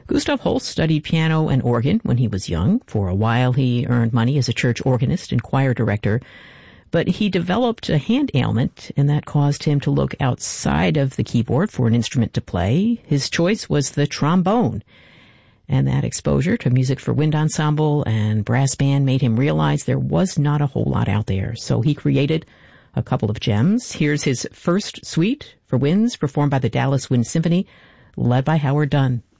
Gustav Holst studied piano and organ when he was young. For a while, he earned money as a church organist and choir director. But he developed a hand ailment, and that caused him to look outside of the keyboard for an instrument to play. His choice was the trombone. And that exposure to music for wind ensemble and brass band made him realize there was not a whole lot out there. So he created a couple of gems. Here's his first suite for winds, performed by the Dallas Wind Symphony, led by Howard Dunn.